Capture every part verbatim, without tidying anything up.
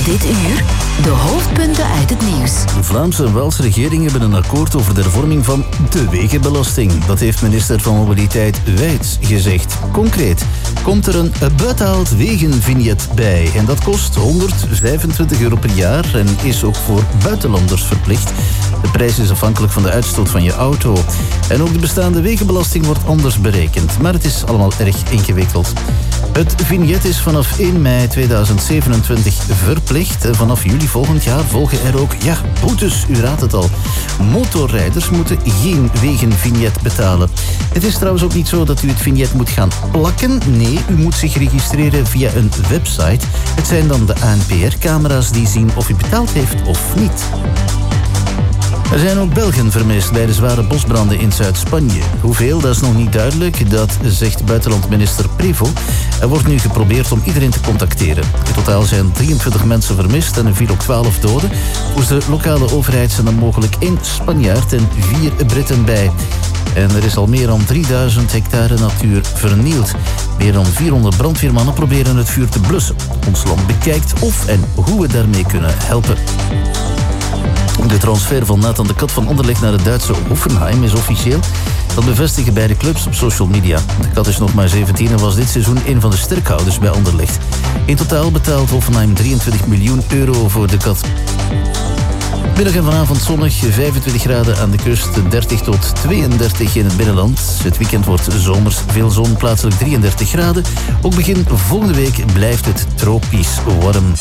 Dit uur de hoofdpunten uit het nieuws. De Vlaamse en Waalse regering hebben een akkoord over de hervorming van de wegenbelasting. Dat heeft minister van Mobiliteit Wijts gezegd. Concreet komt er een betaald wegenvignet bij. En dat kost honderdvijfentwintig euro per jaar en is ook voor buitenlanders verplicht. De prijs is afhankelijk van de uitstoot van je auto. En ook de bestaande wegenbelasting wordt anders berekend. Maar het is allemaal erg ingewikkeld. Het vignet is vanaf één mei tweeduizend zevenentwintig verplicht. Vanaf juli volgend jaar volgen er ook, ja, boetes, u raadt het al. Motorrijders moeten geen wegenvignet betalen. Het is trouwens ook niet zo dat u het vignet moet gaan plakken. Nee, u moet zich registreren via een website. Het zijn dan de A N P R-camera's die zien of u betaald heeft of niet. Er zijn ook Belgen vermist bij de zware bosbranden in Zuid-Spanje. Hoeveel, dat is nog niet duidelijk. Dat zegt buitenlandminister Prevo. Er wordt nu geprobeerd om iedereen te contacteren. In totaal zijn drieëntwintig mensen vermist en er vielen ook twaalf doden. Volgens de lokale overheid zijn er mogelijk één Spanjaard en vier Britten bij. En er is al meer dan drieduizend hectare natuur vernield. Meer dan vierhonderd brandweermannen proberen het vuur te blussen. Ons land bekijkt of en hoe we daarmee kunnen helpen. De transfer van Nathan de Kat van Anderlecht naar het Duitse Hoffenheim is officieel. Dat bevestigen beide clubs op social media. De Kat is nog maar zeventien en was dit seizoen een van de sterkhouders bij Anderlecht. In totaal betaalt Hoffenheim drieëntwintig miljoen euro voor de Kat. Middag en vanavond zonnig, vijfentwintig graden aan de kust, dertig tot tweeëndertig in het binnenland. Het weekend wordt zomers, veel zon, plaatselijk drieëndertig graden. Ook begin volgende week blijft het tropisch warm.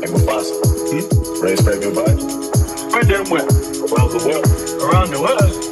Spread good vibes. Spread them where? Around the world. Around the world.